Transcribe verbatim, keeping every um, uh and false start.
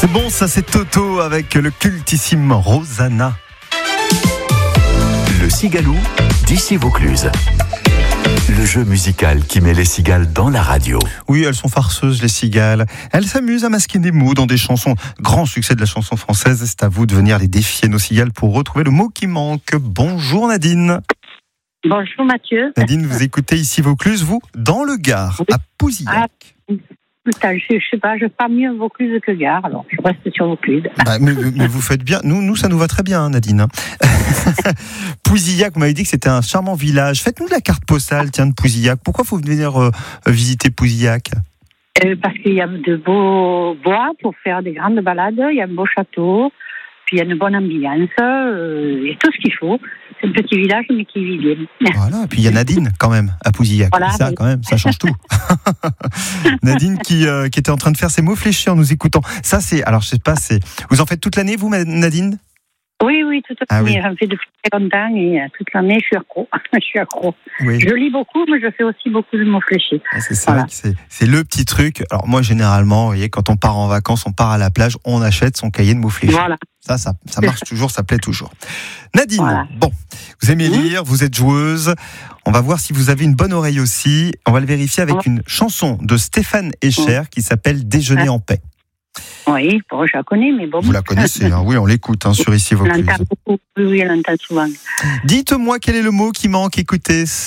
C'est bon, ça c'est Toto avec le cultissime Rosanna. Le Cigalou d'ici Vaucluse. Le jeu musical qui met les cigales dans la radio. Oui, elles sont farceuses, les cigales. Elles s'amusent à masquer des mots dans des chansons. Grand succès de la chanson française. C'est à vous de venir les défier, nos cigales, pour retrouver le mot qui manque. Bonjour Nadine. Bonjour Mathieu. Nadine, vous écoutez ici Vaucluse, vous, dans le Gard, à Pouzillac. Ah, putain, je, je sais pas, je parle mieux Vaucluse que Gard, alors je reste sur Vaucluse. Bah, mais, mais vous faites bien. Nous, nous, ça nous va très bien, hein, Nadine. Hein. Pouzillac, vous m'avez dit que c'était un charmant village. Faites-nous de la carte postale, tiens, de Pouzillac. Pourquoi faut venir euh, visiter Pouzillac ? euh, Parce qu'il y a de beaux bois pour faire des grandes balades, il y a un beau château, puis il y a une bonne ambiance, euh, il y a tout ce qu'il faut. C'est un petit village, mais qui vit bien. Voilà, et puis il y a Nadine, quand même, à Pouzillac. Voilà, ça, oui. quand même, ça change tout. Nadine qui, euh, qui était en train de faire ses mots fléchis en nous écoutant. Ça, c'est... Alors, je sais pas, c'est... Vous en faites toute l'année, vous, Nadine ? Oui, oui, toute Ah l'année. oui. J'en fais depuis très longtemps et euh, toute l'année, je suis accro. je suis accro. Oui. Je lis beaucoup, mais je fais aussi beaucoup de mots fléchis. Ah, C'est, c'est Voilà. vrai que c'est, c'est le petit truc. Alors moi, généralement, vous voyez, quand on part en vacances, on part à la plage, on achète son cahier de mots fléchis. Voilà. Ça, ça, ça marche toujours, ça plaît toujours. Nadine, Voilà. bon, vous aimez Mmh. lire, vous êtes joueuse. On va voir si vous avez une bonne oreille aussi. On va le vérifier avec Mmh. une chanson de Stéphane Escher qui s'appelle Déjeuner en paix. Oui, bon, je la connais, mais bon. Vous la connaissez, hein ? Oui, on l'écoute hein, sur Ici On Vaucluse. l'entend beaucoup. Oui, oui, on l'entend souvent. Dites-moi quel est le mot qui manque, écoutez.